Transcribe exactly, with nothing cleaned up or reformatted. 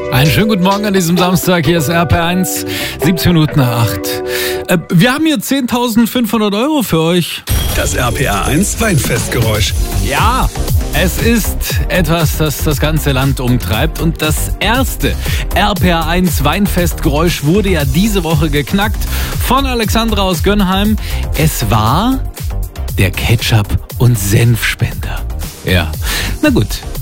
Einen schönen guten Morgen an diesem Samstag. Hier ist R P R eins, siebzehn Minuten nach acht. Äh, wir haben hier zehntausendfünfhundert Euro für euch. Das R P R eins Weinfestgeräusch. Ja, es ist etwas, das das ganze Land umtreibt. Und das erste R P R eins Weinfestgeräusch wurde ja diese Woche geknackt von Alexandra aus Gönnheim. Es war der Ketchup- und Senfspender. Ja, na gut.